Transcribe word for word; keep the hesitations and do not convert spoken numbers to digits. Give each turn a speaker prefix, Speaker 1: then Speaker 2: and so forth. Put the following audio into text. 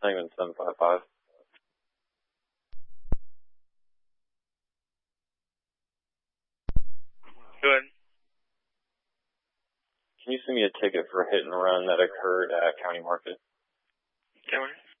Speaker 1: Hangman seven five five.
Speaker 2: Go ahead.
Speaker 1: Can you send me a ticket for a hit and run that occurred at County Market?
Speaker 2: Okay,